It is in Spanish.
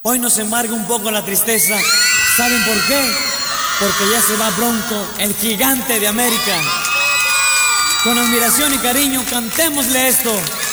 Hoy nos embarga un poco la tristeza. ¿Saben por qué? Porque ya se va Bronco, el gigante de América. Con admiración y cariño, cantémosle esto.